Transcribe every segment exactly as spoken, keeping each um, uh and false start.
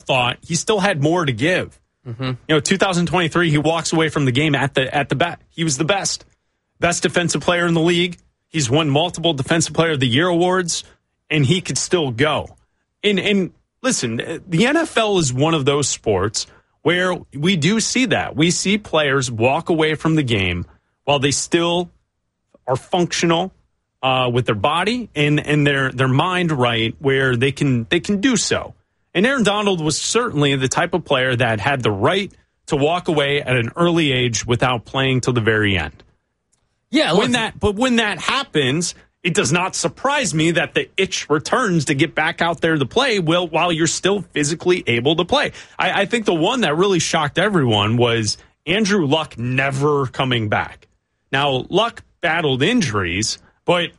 thought he still had more to give. Mm-hmm. You know, two thousand twenty-three, he walks away from the game at the at the bat. He was the best. Best defensive player in the league. He's won multiple Defensive Player of the Year awards, and he could still go. And, and listen, the N F L is one of those sports where we do see that. We see players walk away from the game while they still are functional uh, with their body and, and their, their mind right, where they can they can do so. And Aaron Donald was certainly the type of player that had the right to walk away at an early age without playing till the very end. Yeah, when that, but when that happens, it does not surprise me that the itch returns to get back out there to play while, while you're still physically able to play. I, I think the one that really shocked everyone was Andrew Luck never coming back. Now, Luck battled injuries, but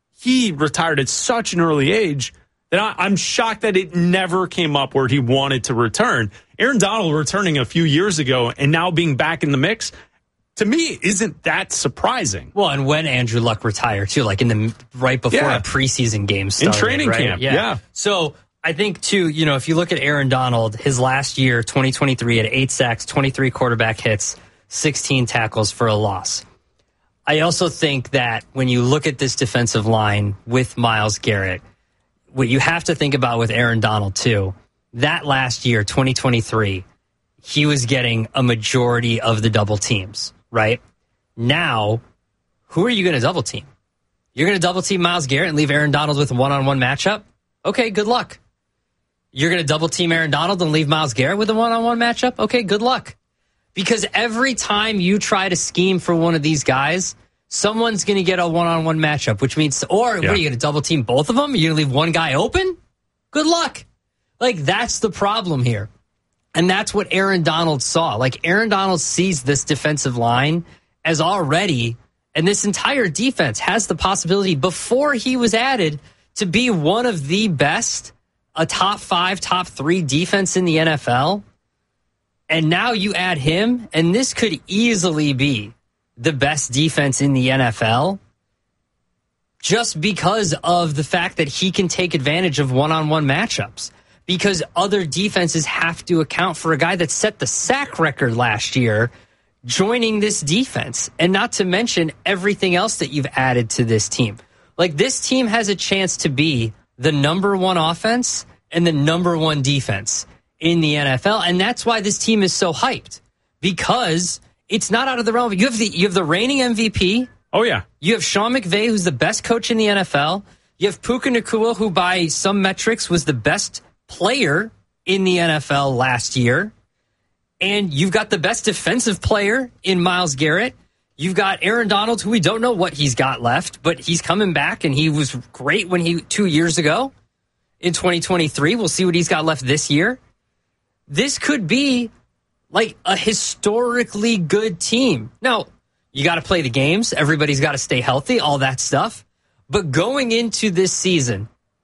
he retired at such an early age that I, I'm shocked that it never came up where he wanted to return. Aaron Donald returning a few years ago and now being back in the mix, to me, isn't that surprising? Well, and when Andrew Luck retired, too, like in the right before yeah. a preseason game started. In training right? camp, yeah. yeah. So I think, too, you know, if you look at Aaron Donald, his last year, twenty twenty-three, had eight sacks, twenty-three quarterback hits, sixteen tackles for a loss. I also think that when you look at this defensive line with Myles Garrett, what you have to think about with Aaron Donald, too, that last year, twenty twenty-three, he was getting a majority of the double teams. Right now, who are you going to double team? You're going to double team Myles Garrett and leave Aaron Donald with a one-on-one matchup? Okay, good luck. You're going to double team Aaron Donald and leave Myles Garrett with a one-on-one matchup? Okay, good luck. Because every time you try to scheme for one of these guys, someone's going to get a one-on-one matchup, which means, or yeah. what, are you going to double team both of them? You're going to leave one guy open? Good luck. Like, that's the problem here. And that's what Aaron Donald saw. Like, Aaron Donald sees this defensive line as already, and this entire defense has the possibility, before he was added, to be one of the best, a top five, top three defense in the N F L. And now you add him, and this could easily be the best defense in the N F L just because of the fact that he can take advantage of one-on-one matchups. Because other defenses have to account for a guy that set the sack record last year joining this defense. And not to mention everything else that you've added to this team. Like, this team has a chance to be the number one offense and the number one defense in the N F L. And that's why this team is so hyped. Because it's not out of the realm. You have the, you have the reigning M V P. Oh, yeah. You have Sean McVay, who's the best coach in the N F L. You have Puka Nacua, who by some metrics was the best player in the N F L last year, and you've got the best defensive player in Myles Garrett. You've got Aaron Donald, who we don't know what he's got left, but he's coming back, and he was great when he two years ago in twenty twenty-three. We'll see what he's got left this year. This could be like a historically good team. Now, you got to play the games. Everybody's got to stay healthy, all that stuff. But going into this season,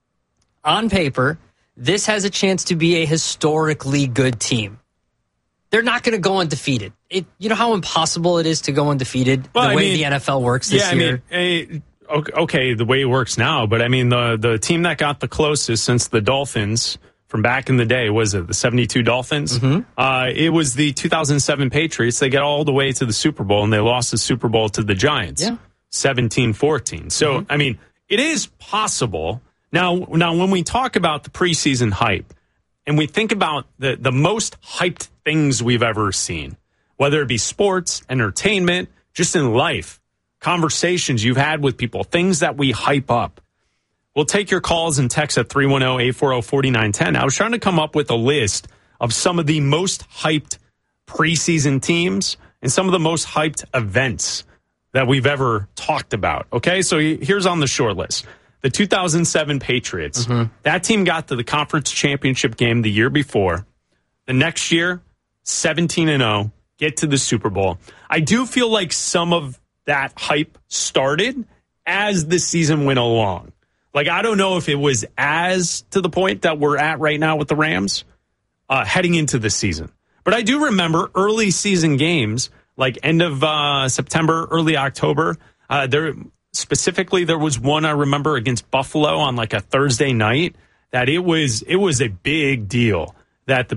on paper, this has a chance to be a historically good team. They're not going to go undefeated. It, you know how impossible it is to go undefeated well, the I way mean, the N F L works this yeah, year? I mean, okay, the way it works now, but I mean, the, the team that got the closest since the Dolphins from back in the day, was it the seventy-two Dolphins? Mm-hmm. Uh, it was the two thousand seven Patriots. They got all the way to the Super Bowl, and they lost the Super Bowl to the Giants, yeah. seventeen fourteen. So, mm-hmm. I mean, it is possible. Now, now, when we talk about the preseason hype, and we think about the, the most hyped things we've ever seen, whether it be sports, entertainment, just in life, conversations you've had with people, things that we hype up. We'll take your calls and texts at three one zero, eight four zero, four nine one zero. I was trying to come up with a list of some of the most hyped preseason teams and some of the most hyped events that we've ever talked about. Okay, so here's on the short list. The two thousand seven Patriots, mm-hmm. that team got to the conference championship game the year before. The next year, seventeen and oh, get to the Super Bowl. I do feel like some of that hype started as the season went along. Like, I don't know if it was as to the point that we're at right now with the Rams uh, heading into the season. But I do remember early season games, like end of uh, September, early October. Uh, there specifically, there was one I remember against Buffalo on like a Thursday night that it was it was a big deal that the